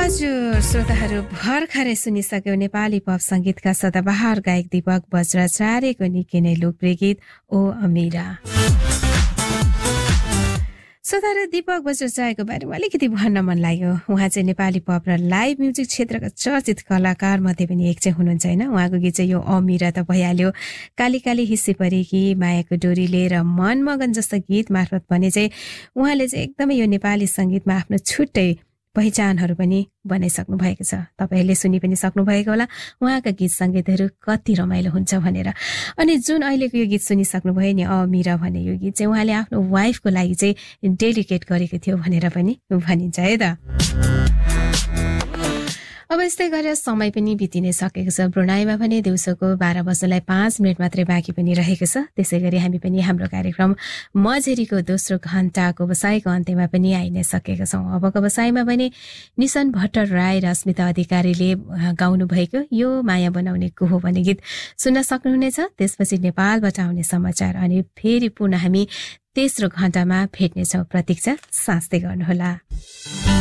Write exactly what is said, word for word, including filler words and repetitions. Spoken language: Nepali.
हजुर श्रोताहरू भर्खरै सुनिसक्यो नेपाली पप संगीतका सदाबहार गायक दीपक बज्राचार्यको निकै नै लोकप्रिय गीत ओ अमिरा। श्रोताहरू दीपक बज्राचार्यको बारेमा अलिकति भन्न मन लाग्यो। उहाँ चाहिँ नेपाली पप र लाइभ म्युजिक क्षेत्रका चर्चित कलाकार मध्ये पनि एक चाहिँ हुनुहुन्छ होइन। उहाँको गीत चाहिँ यो अमिरा त भइहाल्यो, काली काली हिस्से परेकी, मायाको डोरीले र मनमगन जस्ता गीत मार्फत भने चाहिँ उहाँले चाहिँ एकदमै यो नेपाली संगीतमा आफ्नो छुट्टै पहिचानहरू पनि बनाइसक्नु भएको छ। तपाईहरूले सुनि पनि सक्नुभएको होला उहाँका गीत सङ्गीतहरू कति रमाइलो हुन्छ भनेर। अनि जुन अहिलेको यो गीत सुनिसक्नुभयो नि अमिरा भन्ने यो गीत चाहिँ उहाँले आफ्नो वाइफको लागि चाहिँ डेडिकेट गरेको थियो भनेर पनि भनिन्छ है त। अब यस्तै गरेर समय पनि बितिनै सकेको छ। ब्रुनाईमा भने दिउँसोको बाह्र बज्नलाई पाँच मिनट मात्रै बाँकी पनि रहेको छ। त्यसै गरी हामी पनि हाम्रो कार्यक्रम मझेरीको दोस्रो घण्टाको बसाइको अन्त्यमा पनि आइ नै सकेका छौँ। अबको बसाइमा भने निशन भट्टराई र अस्मिता अधिकारीले गाउनु भएको यो माया बनाउने को हो भन्ने गीत सुन्न सक्नुहुनेछ। त्यसपछि नेपालबाट आउने समाचार अनि फेरि पुनः हामी तेस्रो घण्टामा भेट्नेछौँ। प्रतीक्षा साँच्दै गर्नुहोला।